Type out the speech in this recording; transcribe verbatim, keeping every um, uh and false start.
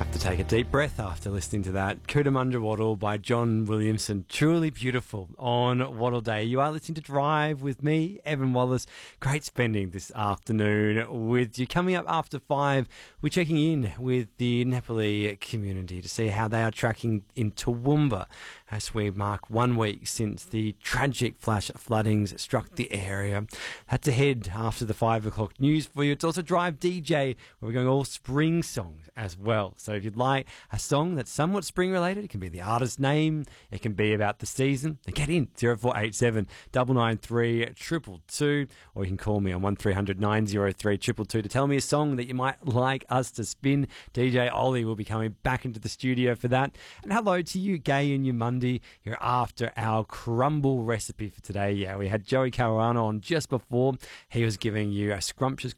Have to take a deep breath after listening to that. Cootamundra Wattle by John Williamson. Truly beautiful on Wattle Day. You are listening to Drive with me, Evan Wallace. Great spending this afternoon with you. Coming up after five, we're checking in with the Nepali community to see how they are tracking in Toowoomba as we mark one week since the tragic flash floodings struck the area. That's ahead after the five o'clock news for you. It's also Drive D J, where we're going all spring songs as well. So if you'd like a song that's somewhat spring related, it can be the artist's name, it can be about the season, then get in zero four eight seven, nine nine three, two two two, or you can call me on one three hundred, nine oh three, two two two to tell me a song that you might like us to spin. D J Ollie will be coming back into the studio for that. And hello to you, Gay and your Monday. You're after our crumble recipe for today. Yeah, we had Joey Caruana on just before. He was giving you a scrumptious